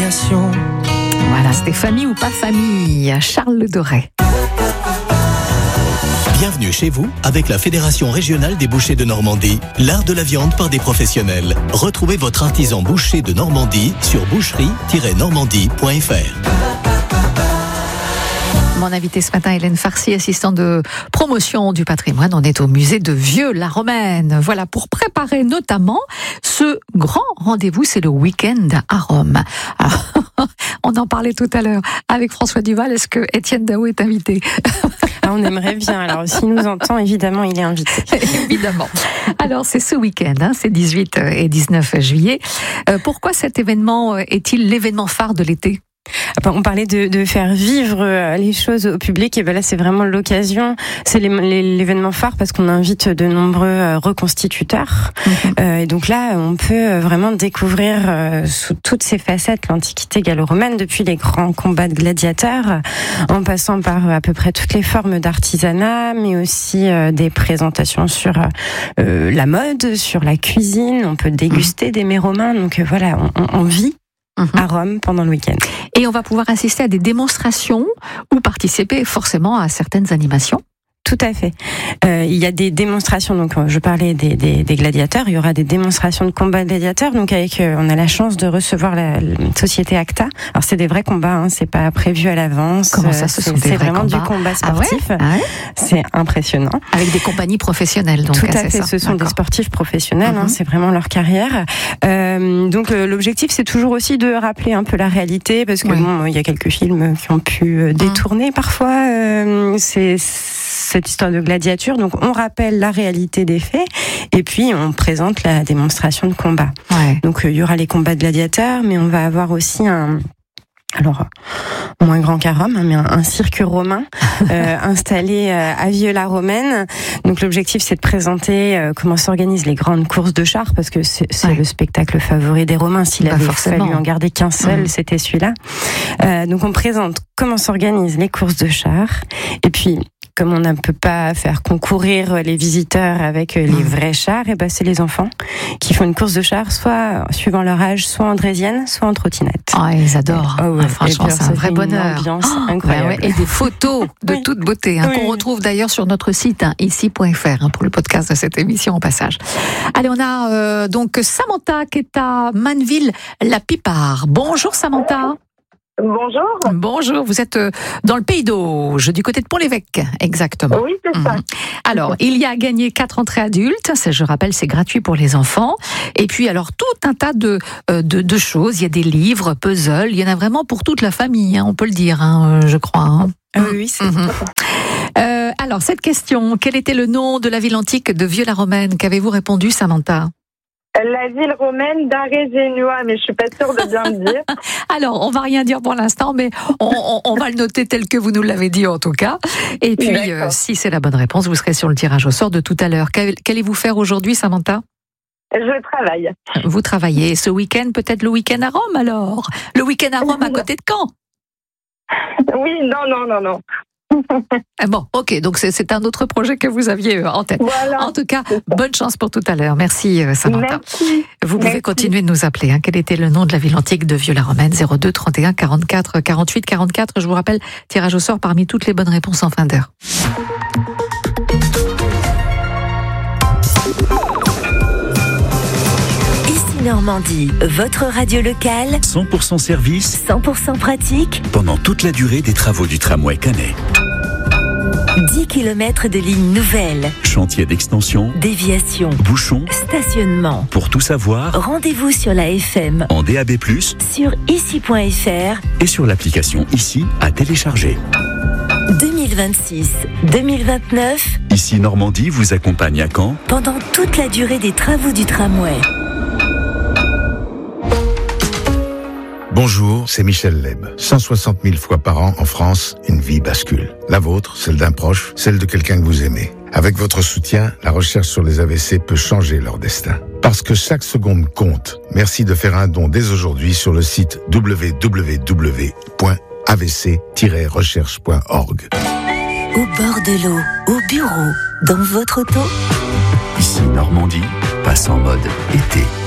négociation. Voilà, c'était famille ou pas famille, Charles Doré. Bienvenue chez vous avec la Fédération régionale des bouchers de Normandie, l'art de la viande par des professionnels. Retrouvez votre artisan boucher de Normandie sur boucherie-normandie.fr. Mon invité ce matin, Hélène Farcy, assistante de promotion du patrimoine. On est au musée de Vieux-la-Romaine. Voilà, pour préparer notamment ce grand rendez-vous, c'est le week-end à Rome. Alors, on en parlait tout à l'heure avec François Duval. Est-ce que Étienne Daho est invité? On aimerait bien. Alors, s'il nous entend, évidemment, il est invité. Évidemment. Alors, c'est ce week-end, c'est 18 et 19 juillet. Pourquoi cet événement est-il l'événement phare de l'été? On parlait de faire vivre les choses au public, et ben là c'est vraiment l'occasion, c'est l'événement phare parce qu'on invite de nombreux reconstituteurs. Et donc là on peut vraiment découvrir sous toutes ses facettes l'Antiquité gallo-romaine, depuis les grands combats de gladiateurs, en passant par à peu près toutes les formes d'artisanat, mais aussi des présentations sur la mode, sur la cuisine. On peut déguster des mets romains, donc voilà, on vit à Rome pendant le week-end. Et on va pouvoir assister à des démonstrations ou participer forcément à certaines animations. Tout à fait. Il y a des démonstrations, donc je parlais des gladiateurs, il y aura des démonstrations de combats gladiateurs, donc on a la chance de recevoir la société Acta. Alors c'est des vrais combats, c'est pas prévu à l'avance. Comment ça, ce sont des vrais vraiment combats? Du combat sportif. Ah ouais. C'est impressionnant. Avec des compagnies professionnelles, donc. Tout à fait, ça. ce sont des sportifs professionnels, c'est vraiment leur carrière. Donc l'objectif c'est toujours aussi de rappeler un peu la réalité, parce que bon, il y a quelques films qui ont pu détourner parfois cette histoire de gladiature, donc on rappelle la réalité des faits et puis on présente la démonstration de combat. Donc il y aura les combats de gladiateurs, mais on va avoir aussi moins grand qu'à Rome, mais un cirque romain installé à Vieux-la-Romaine. Donc l'objectif c'est de présenter comment s'organisent les grandes courses de chars, parce que c'est le spectacle favori des Romains. S'il avait fallu en garder qu'un seul, c'était celui-là. Donc on présente comment s'organisent les courses de chars, et puis comme on ne peut pas faire concourir les visiteurs avec les vrais chars, et ben c'est les enfants qui font une course de chars, soit suivant leur âge, soit en draisienne, soit en trottinette. Ils adorent. Franchement, c'est un vrai bonheur. Une ambiance incroyable. Et des photos de toute beauté, qu'on retrouve d'ailleurs sur notre site, ici.fr, pour le podcast de cette émission au passage. Allez, on a donc Samantha qui est à Manneville-la-Pipard. Bonjour Samantha. Bonjour. Bonjour, vous êtes dans le Pays d'Auge, du côté de Pont-l'Évêque, exactement. Oui, c'est ça. Alors, il y a gagné 4 entrées adultes, je rappelle, c'est gratuit pour les enfants. Et puis, alors, tout un tas de choses. Il y a des livres, puzzles, il y en a vraiment pour toute la famille, on peut le dire, je crois. Oui, c'est alors, cette question, quel était le nom de la ville antique de Vieux-la-Romaine? Qu'avez-vous répondu, Samantha? La ville romaine d'Arezénua, mais je suis pas sûre de bien le dire. Alors, on va rien dire pour l'instant, mais on va le noter tel que vous nous l'avez dit en tout cas. Et puis, si c'est la bonne réponse, vous serez sur le tirage au sort de tout à l'heure. Qu'allez-vous faire aujourd'hui, Samantha? Je travaille. Vous travaillez. Ce week-end, peut-être le week-end à Rome alors? Le week-end à Rome à côté de Caen? Oui, non. Bon, ok, donc c'est un autre projet que vous aviez en tête. Voilà, en tout cas, bonne chance pour tout à l'heure. Merci Samantha. Merci. Vous pouvez continuer de nous appeler. Quel était le nom de la ville antique de Vieux-la-Romaine? 02 31 44 48 44. Je vous rappelle, tirage au sort parmi toutes les bonnes réponses en fin d'heure. Normandie, votre radio locale, 100% service, 100% pratique, pendant toute la durée des travaux du tramway Canet. 10 km de lignes nouvelles, Chantier d'extension, déviation, bouchons, stationnement. Pour tout savoir, Rendez-vous sur la FM, en DAB+, sur ici.fr et sur l'application Ici à télécharger. 2026-2029, Ici Normandie vous accompagne à Caen pendant toute la durée des travaux du tramway. Bonjour, c'est Michel Leb. 160 000 fois par an en France, une vie bascule. La vôtre, celle d'un proche, celle de quelqu'un que vous aimez. Avec votre soutien, la recherche sur les AVC peut changer leur destin. Parce que chaque seconde compte, merci de faire un don dès aujourd'hui sur le site www.avc-recherche.org. Au bord de l'eau, au bureau, dans votre auto. Ici Normandie passe en mode été.